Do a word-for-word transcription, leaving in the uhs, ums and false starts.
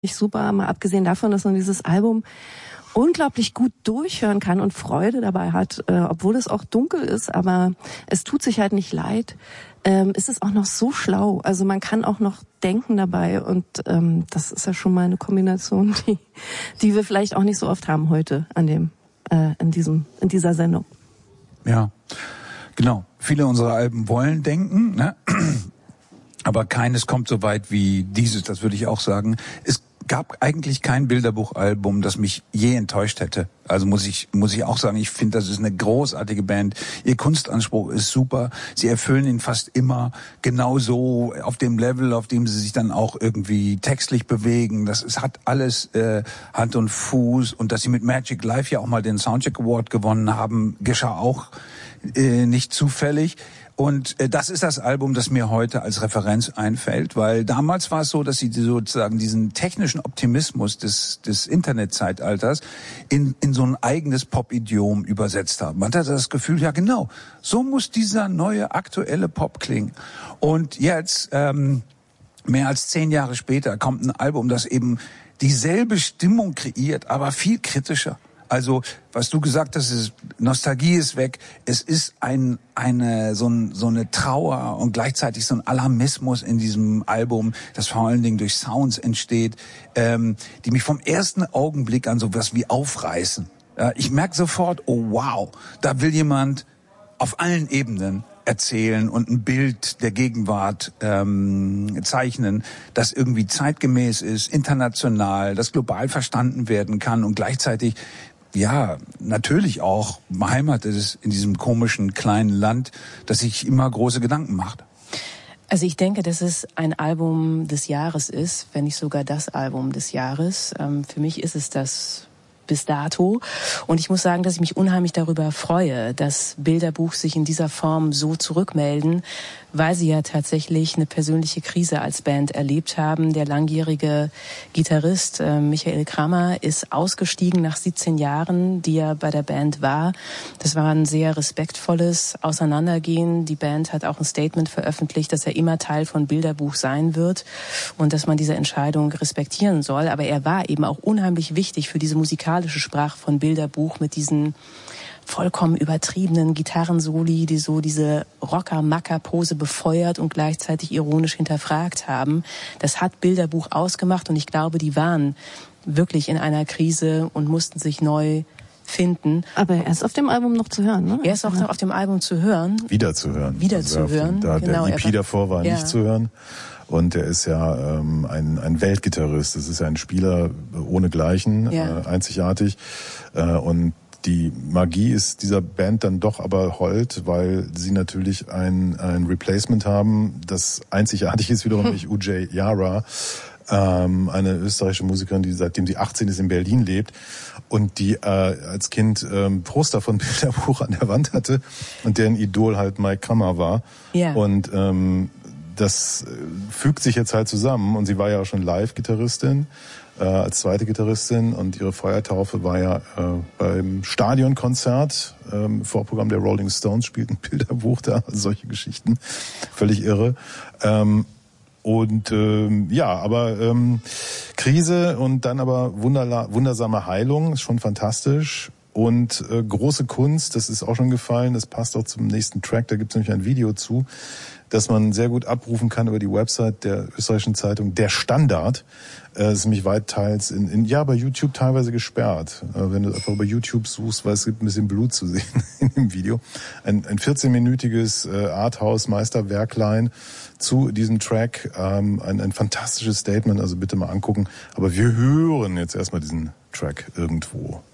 super, mal abgesehen davon, dass man dieses Album unglaublich gut durchhören kann und Freude dabei hat, äh, obwohl es auch dunkel ist, aber es tut sich halt nicht leid, ähm, ist es auch noch so schlau. Also man kann auch noch denken dabei und ähm, das ist ja schon mal eine Kombination, die die wir vielleicht auch nicht so oft haben heute an dem äh, in diesem in dieser Sendung. Ja, genau. Viele unserer Alben wollen denken, ne? Aber keines kommt so weit wie dieses, das würde ich auch sagen. Es gab eigentlich kein Bilderbuchalbum, das mich je enttäuscht hätte. Also muss ich muss ich auch sagen, ich finde, das ist eine großartige Band. Ihr Kunstanspruch ist super. Sie erfüllen ihn fast immer genauso auf dem Level, auf dem sie sich dann auch irgendwie textlich bewegen. Das es hat alles äh, Hand und Fuß. Und dass sie mit Magic Live ja auch mal den Soundcheck Award gewonnen haben, geschah auch äh, nicht zufällig. Und äh, das ist das Album, das mir heute als Referenz einfällt, weil damals war es so, dass sie sozusagen diesen technischen Optimismus des des Internetzeitalters in in so ein eigenes Pop-Idiom übersetzt haben. Man hatte das Gefühl, ja genau, so muss dieser neue aktuelle Pop klingen. Und jetzt, ähm, mehr als zehn Jahre später, kommt ein Album, das eben dieselbe Stimmung kreiert, aber viel kritischer. Also, was du gesagt hast, ist, Nostalgie ist weg. Es ist ein, eine, so, ein, so eine Trauer und gleichzeitig so ein Alarmismus in diesem Album, das vor allen Dingen durch Sounds entsteht, ähm, die mich vom ersten Augenblick an sowas wie aufreißen. Ja, ich merke sofort, oh wow, da will jemand auf allen Ebenen erzählen und ein Bild der Gegenwart ähm, zeichnen, das irgendwie zeitgemäß ist, international, das global verstanden werden kann und gleichzeitig ja, natürlich auch beheimatet ist in diesem komischen kleinen Land, das sich immer große Gedanken macht. Also ich denke, dass es ein Album des Jahres ist, wenn nicht sogar das Album des Jahres. Ähm, für mich ist es das bis dato. Und ich muss sagen, dass ich mich unheimlich darüber freue, dass Bilderbuch sich in dieser Form so zurückmelden, weil sie ja tatsächlich eine persönliche Krise als Band erlebt haben. Der langjährige Gitarrist äh, Michael Kramer ist ausgestiegen nach siebzehn Jahren, die er bei der Band war. Das war ein sehr respektvolles Auseinandergehen. Die Band hat auch ein Statement veröffentlicht, dass er immer Teil von Bilderbuch sein wird und dass man diese Entscheidung respektieren soll. Aber er war eben auch unheimlich wichtig für diese musikalische Sprache von Bilderbuch mit diesen vollkommen übertriebenen Gitarrensoli, die so diese Rocker-Macker-Pose befeuert und gleichzeitig ironisch hinterfragt haben. Das hat Bilderbuch ausgemacht und ich glaube, die waren wirklich in einer Krise und mussten sich neu finden. Aber er ist auf dem Album noch zu hören, ne? Er ist auch noch auf dem Album zu hören. Wieder zu hören. Wieder also zu hören. Da, genau, der E P davor war ja. nicht zu hören. Und er ist ja ähm, ein, ein Weltgitarrist. Das ist ja ein Spieler ohnegleichen, ja. äh, einzigartig. Äh, und die Magie ist dieser Band dann doch aber hold, weil sie natürlich ein, ein Replacement haben, das einzigartig ist, wiederum nicht Ujay Yara, ähm, eine österreichische Musikerin, die seitdem sie achtzehn ist in Berlin lebt und die äh, als Kind ähm, Poster von Bilderbuch an der Wand hatte und deren Idol halt Mike Kammer war. Ja. Und ähm, das fügt sich jetzt halt zusammen und sie war ja auch schon Live-Gitarristin. Äh, als zweite Gitarristin und ihre Feuertaufe war ja äh, beim Stadionkonzert, ähm, Vorprogramm der Rolling Stones, spielt ein Bilderbuch da, solche Geschichten, völlig irre. Ähm, und ähm, ja, aber ähm, Krise und dann aber wunderla- wundersame Heilung, ist schon fantastisch. Und äh, große Kunst, das ist auch schon gefallen, das passt auch zum nächsten Track, da gibt es nämlich ein Video zu, das man sehr gut abrufen kann über die Website der österreichischen Zeitung Der Standard. Das ist nämlich weit teils in, in ja bei YouTube teilweise gesperrt. Wenn du einfach über YouTube suchst, weil es gibt ein bisschen Blut zu sehen in dem Video. Ein, ein vierzehnminütiges Arthouse-Meisterwerklein zu diesem Track. Ein, ein fantastisches Statement, also bitte mal angucken. Aber wir hören jetzt erstmal diesen Track irgendwo.